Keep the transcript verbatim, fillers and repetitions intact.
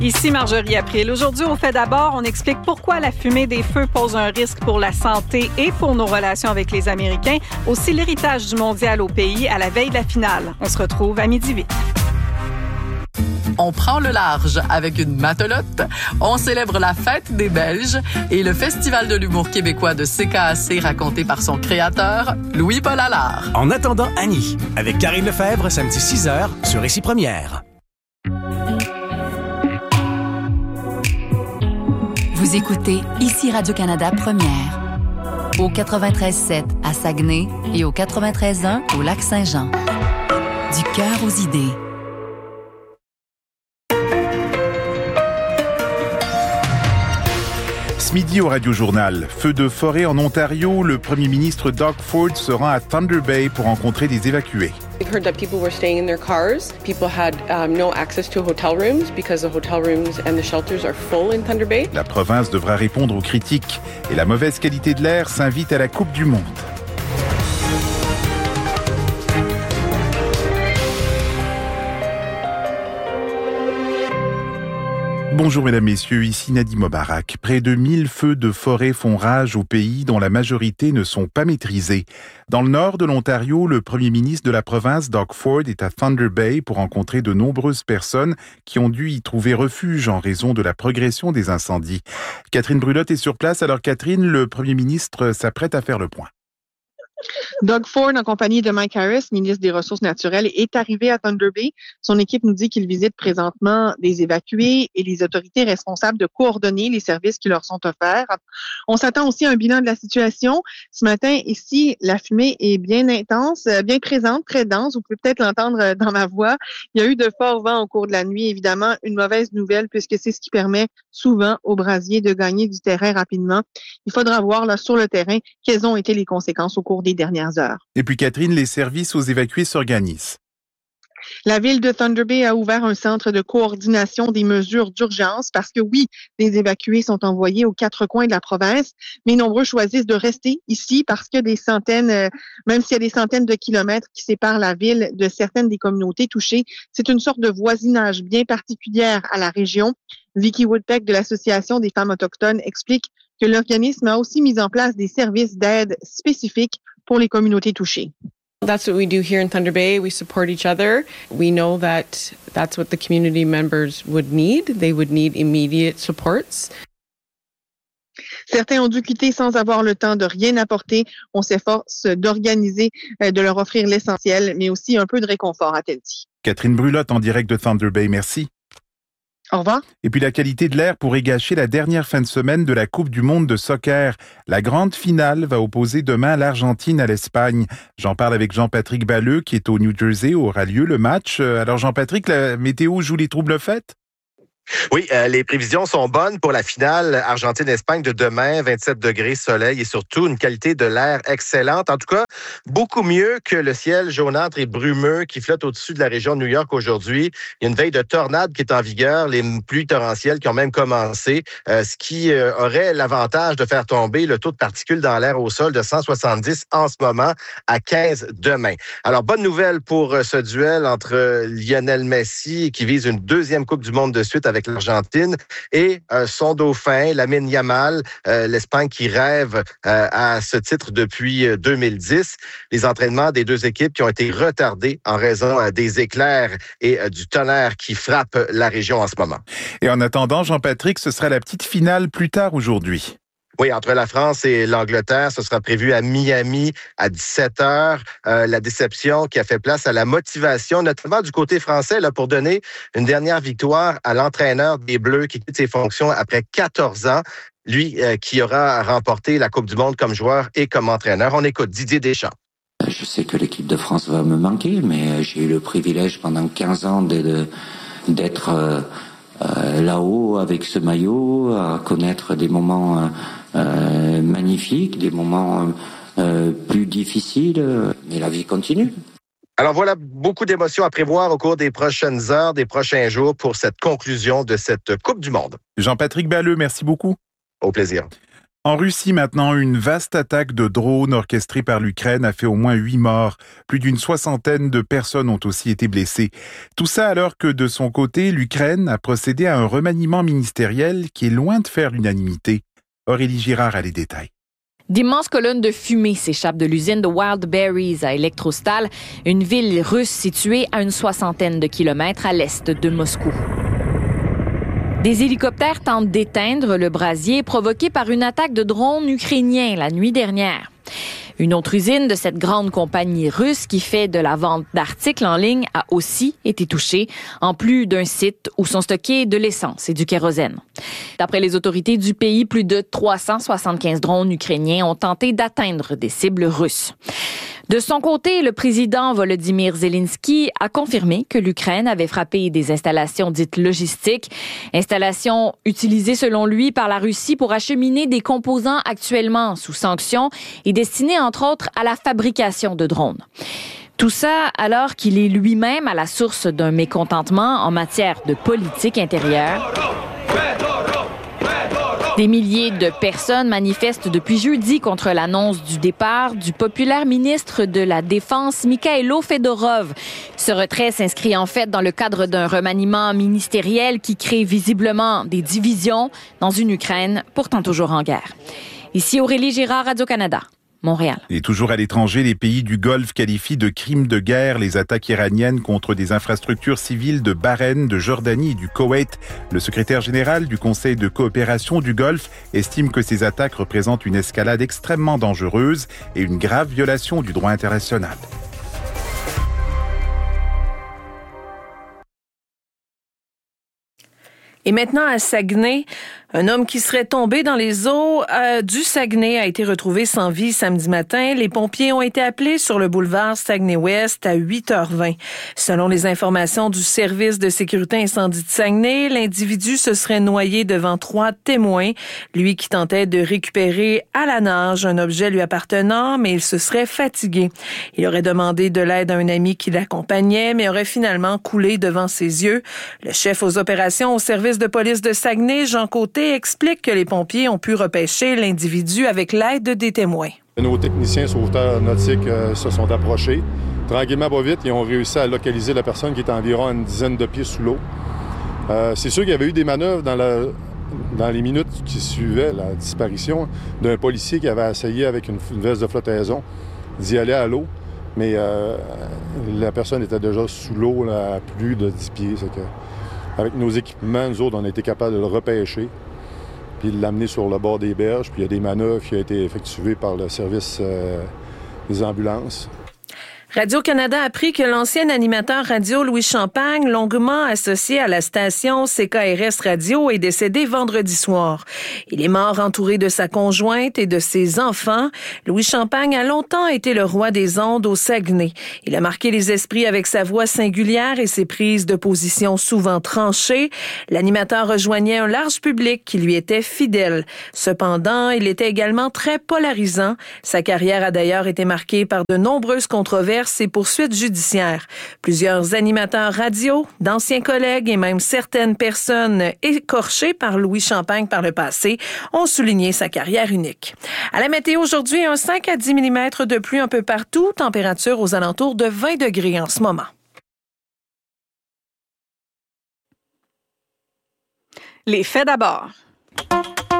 Ici Marjorie April. Aujourd'hui, au Fait d'abord, on explique pourquoi la fumée des feux pose un risque pour la santé et pour nos relations avec les Américains. Aussi, l'héritage du mondial au pays à la veille de la finale. On se retrouve à midi huit. On prend le large avec une matelote, on célèbre la fête des Belges et le Festival de l'humour québécois de C K A C raconté par son créateur, Louis-Paul Allard. En attendant Annie, avec Karine Lefebvre, samedi six heures sur Ici Première. Vous écoutez Ici Radio-Canada Première, au quatre-vingt-treize sept à Saguenay et au quatre-vingt-treize un au Lac-Saint-Jean. Du cœur aux idées. Ce midi au Radio-Journal, feu de forêt en Ontario, le premier ministre Doug Ford se rend à Thunder Bay pour rencontrer des évacués. We heard that people were staying in their cars. People had um, no access to hotel rooms because the hotel rooms and the shelters are full in Thunder Bay. La province devra répondre aux critiques et la mauvaise qualité de l'air s'invite à la Coupe du Monde. Bonjour mesdames, messieurs, ici Nadim Mobarak. Près de mille feux de forêt font rage au pays dont la majorité ne sont pas maîtrisés. Dans le nord de l'Ontario, le premier ministre de la province, Doug Ford, est à Thunder Bay pour rencontrer de nombreuses personnes qui ont dû y trouver refuge en raison de la progression des incendies. Catherine Brulotte est sur place. Alors Catherine, le premier ministre s'apprête à faire le point. Doug Ford, en compagnie de Mike Harris, ministre des Ressources naturelles, est arrivé à Thunder Bay. Son équipe nous dit qu'il visite présentement des évacués et les autorités responsables de coordonner les services qui leur sont offerts. On s'attend aussi à un bilan de la situation. Ce matin, ici, la fumée est bien intense, bien présente, très dense. Vous pouvez peut-être l'entendre dans ma voix. Il y a eu de forts vents au cours de la nuit, évidemment, une mauvaise nouvelle puisque c'est ce qui permet souvent aux brasiers de gagner du terrain rapidement. Il faudra voir là sur le terrain quelles ont été les conséquences au cours des dernières heures. Et puis Catherine, les services aux évacués s'organisent. La ville de Thunder Bay a ouvert un centre de coordination des mesures d'urgence parce que oui, les évacués sont envoyés aux quatre coins de la province, mais nombreux choisissent de rester ici parce que des centaines, même s'il y a des centaines de kilomètres qui séparent la ville de certaines des communautés touchées, c'est une sorte de voisinage bien particulière à la région. Vicky Woodpeck de l'Association des femmes autochtones explique que l'organisme a aussi mis en place des services d'aide spécifiques pour les communautés touchées. That's what we do here in Thunder Bay. We support each other. We know that that's what the community members would need. They would need immediate supports. Certains ont dû quitter sans avoir le temps de rien apporter. On s'efforce d'organiser, de leur offrir l'essentiel, mais aussi un peu de réconfort, a-t-elle dit. Catherine Brulotte en direct de Thunder Bay, merci. Au revoir. Et puis la qualité de l'air pourrait gâcher la dernière fin de semaine de la Coupe du monde de soccer. La grande finale va opposer demain l'Argentine à l'Espagne. J'en parle avec Jean-Patrick Balleux qui est au New Jersey où aura lieu le match. Alors Jean-Patrick, la météo joue les troubles fêtes? Oui, euh, les prévisions sont bonnes pour la finale Argentine-Espagne de demain, vingt-sept degrés, soleil et surtout une qualité de l'air excellente. En tout cas, beaucoup mieux que le ciel jaunâtre et brumeux qui flotte au-dessus de la région de New York aujourd'hui. Il y a une veille de tornade qui est en vigueur, les pluies torrentielles qui ont même commencé, euh, ce qui euh, aurait l'avantage de faire tomber le taux de particules dans l'air au sol de cent soixante-dix en ce moment à quinze demain. Alors, bonne nouvelle pour euh, ce duel entre Lionel Messi qui vise une deuxième Coupe du monde de suite avec l'Argentine et euh, son dauphin, Lamine Yamal, euh, l'Espagne qui rêve euh, à ce titre depuis euh, deux mille dix. Les entraînements des deux équipes qui ont été retardés en raison euh, des éclairs et euh, du tonnerre qui frappe la région en ce moment. Et en attendant, Jean-Patrick, ce sera la petite finale plus tard aujourd'hui. Oui, entre la France et l'Angleterre, ce sera prévu à Miami à dix-sept heures. Euh, la déception qui a fait place à la motivation, notamment du côté français, là, pour donner une dernière victoire à l'entraîneur des Bleus qui quitte ses fonctions après quatorze ans. Lui euh, qui aura remporté la Coupe du monde comme joueur et comme entraîneur. On écoute Didier Deschamps. Je sais que l'équipe de France va me manquer, mais j'ai eu le privilège pendant quinze ans de, de, d'être euh, euh, là-haut avec ce maillot, à connaître des moments... Euh, Euh, magnifique, des moments euh, plus difficiles, mais la vie continue. Alors voilà, beaucoup d'émotions à prévoir au cours des prochaines heures, des prochains jours pour cette conclusion de cette Coupe du monde. Jean-Patrick Balleux, merci beaucoup. Au plaisir. En Russie maintenant, une vaste attaque de drones orchestrée par l'Ukraine a fait au moins huit morts. Plus d'une soixantaine de personnes ont aussi été blessées. Tout ça alors que de son côté, l'Ukraine a procédé à un remaniement ministériel qui est loin de faire l'unanimité. Aurélie Girard a les détails. D'immenses colonnes de fumée s'échappent de l'usine de Wild Berries à Elektrostal, une ville russe située à une soixantaine de kilomètres à l'est de Moscou. Des hélicoptères tentent d'éteindre le brasier provoqué par une attaque de drones ukrainiens la nuit dernière. Une autre usine de cette grande compagnie russe qui fait de la vente d'articles en ligne a aussi été touchée, en plus d'un site où sont stockés de l'essence et du kérosène. D'après les autorités du pays, plus de trois cent soixante-quinze drones ukrainiens ont tenté d'atteindre des cibles russes. De son côté, le président Volodymyr Zelensky a confirmé que l'Ukraine avait frappé des installations dites logistiques, installations utilisées selon lui par la Russie pour acheminer des composants actuellement sous sanctions et destinés entre autres à la fabrication de drones. Tout ça alors qu'il est lui-même à la source d'un mécontentement en matière de politique intérieure. Des milliers de personnes manifestent depuis jeudi contre l'annonce du départ du populaire ministre de la Défense, Mikhailo Fedorov. Ce retrait s'inscrit en fait dans le cadre d'un remaniement ministériel qui crée visiblement des divisions dans une Ukraine pourtant toujours en guerre. Ici Aurélie Girard, Radio-Canada. Montréal. Et toujours à l'étranger, les pays du Golfe qualifient de crimes de guerre les attaques iraniennes contre des infrastructures civiles de Bahreïn, de Jordanie et du Koweït. Le secrétaire général du Conseil de coopération du Golfe estime que ces attaques représentent une escalade extrêmement dangereuse et une grave violation du droit international. Et maintenant à Saguenay, un homme qui serait tombé dans les eaux euh, du Saguenay a été retrouvé sans vie samedi matin. Les pompiers ont été appelés sur le boulevard Saguenay-Ouest à huit heures vingt. Selon les informations du service de sécurité incendie de Saguenay, l'individu se serait noyé devant trois témoins. Lui qui tentait de récupérer à la nage un objet lui appartenant, mais il se serait fatigué. Il aurait demandé de l'aide à un ami qui l'accompagnait, mais aurait finalement coulé devant ses yeux. Le chef aux opérations au service de police de Saguenay, Jean Côté, explique que les pompiers ont pu repêcher l'individu avec l'aide des témoins. Nos techniciens sauveteurs nautiques euh, se sont approchés. Tranquillement, pas vite, ils ont réussi à localiser la personne qui est environ à une dizaine de pieds sous l'eau. Euh, c'est sûr qu'il y avait eu des manœuvres dans, la, dans les minutes qui suivaient la disparition d'un policier qui avait essayé avec une, une veste de flottaison d'y aller à l'eau, mais euh, la personne était déjà sous l'eau là, à plus de dix pieds. C'est que, avec nos équipements, nous autres, on a été capables de le repêcher puis de l'amener sur le bord des berges. Puis il y a des manœuvres qui ont été effectuées par le service euh, des ambulances. Radio-Canada a appris que l'ancien animateur radio Louis Champagne, longuement associé à la station C K R S Radio, est décédé vendredi soir. Il est mort entouré de sa conjointe et de ses enfants. Louis Champagne a longtemps été le roi des ondes au Saguenay. Il a marqué les esprits avec sa voix singulière et ses prises de position souvent tranchées. L'animateur rejoignait un large public qui lui était fidèle. Cependant, il était également très polarisant. Sa carrière a d'ailleurs été marquée par de nombreuses controverses et poursuites judiciaires. Plusieurs animateurs radio, d'anciens collègues et même certaines personnes écorchées par Louis Champagne par le passé ont souligné sa carrière unique. À la météo aujourd'hui, un cinq à dix millimètres de pluie un peu partout, température aux alentours de vingt degrés en ce moment. Les faits d'abord.